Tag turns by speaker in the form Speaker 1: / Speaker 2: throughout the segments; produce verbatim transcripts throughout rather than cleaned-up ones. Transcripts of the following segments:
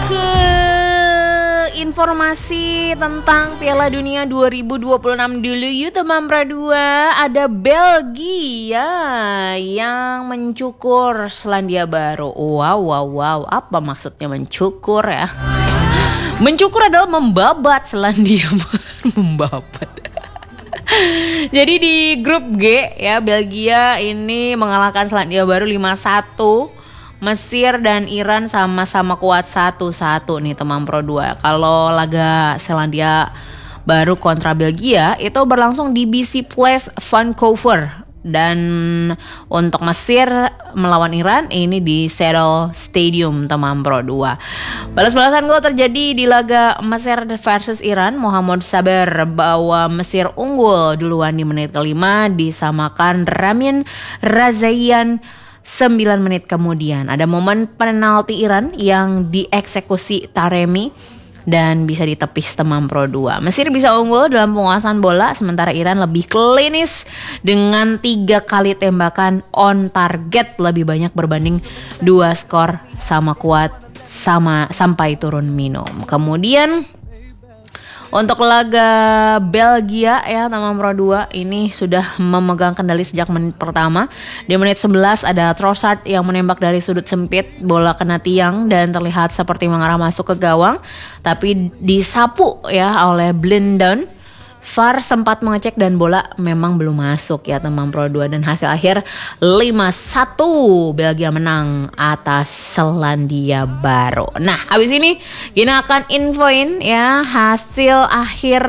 Speaker 1: ke informasi tentang Piala Dunia dua ribu dua puluh enam dulu yuk teman Pradua. Ada Belgia yang mencukur Selandia Baru. Wow, wow, wow. Apa maksudnya mencukur ya? Mencukur adalah membabat Selandia Baru. Membabat. Jadi di grup G ya, Belgia ini mengalahkan Selandia Baru lima satu. Mesir dan Iran sama-sama kuat satu satu nih teman Pro dua. Kalau laga Selandia Baru kontra Belgia itu berlangsung di B C Place Vancouver. Dan untuk Mesir melawan Iran ini di Settle Stadium teman Pro dua. Balas-balasan gol terjadi di laga Mesir versus Iran. Mohamed Saber bawa Mesir unggul duluan di menit kelima, disamakan Ramin Razaian sembilan menit kemudian. Ada momen penalti Iran yang dieksekusi Taremi dan bisa ditepis teman Pro dua. Mesir bisa unggul dalam penguasaan bola, sementara Iran lebih klinis dengan tiga kali tembakan on target lebih banyak berbanding dua skor sama kuat sama sampai turun minum. Kemudian untuk laga Belgia ya teman Pro dua ini sudah memegang kendali sejak menit pertama. Di menit sebelas ada Trossard yang menembak dari sudut sempit, bola kena tiang dan terlihat seperti mengarah masuk ke gawang, tapi disapu ya oleh Blindon. V A R sempat mengecek dan bola memang belum masuk ya teman Pro dua, dan hasil akhir lima satu Belgia menang atas Selandia Baru. Nah, habis ini Gina akan infoin ya hasil akhir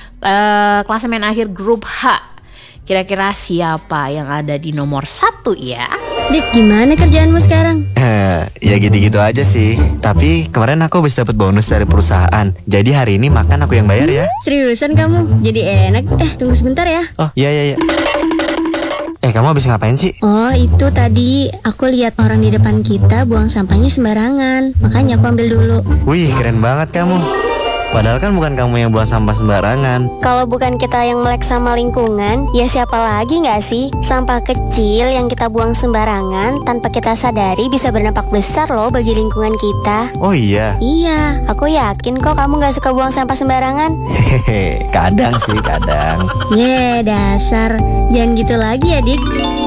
Speaker 1: uh, klasemen akhir grup H. Kira-kira siapa yang ada di nomor satu ya?
Speaker 2: Dik, gimana kerjaanmu sekarang?
Speaker 3: Eh, ya gitu-gitu aja sih. Tapi kemarin aku habis dapat bonus dari perusahaan. Jadi hari ini makan aku yang bayar ya.
Speaker 2: Seriusan kamu? Jadi enak. Eh, tunggu sebentar ya.
Speaker 3: Oh, iya iya iya. Eh, kamu habis ngapain sih?
Speaker 2: Oh, itu tadi aku lihat orang di depan kita buang sampahnya sembarangan. Makanya aku ambil dulu.
Speaker 3: Wih, keren banget kamu. Padahal kan bukan kamu yang buang sampah sembarangan.
Speaker 4: Kalau bukan kita yang melek sama lingkungan, ya siapa lagi gak sih? Sampah kecil yang kita buang sembarangan tanpa kita sadari bisa berdampak besar loh bagi lingkungan kita.
Speaker 3: Oh iya?
Speaker 4: Iya, aku yakin kok kamu gak suka buang sampah sembarangan.
Speaker 3: Hehehe, kadang sih kadang.
Speaker 2: Ye, dasar. Jangan gitu lagi ya, Dik.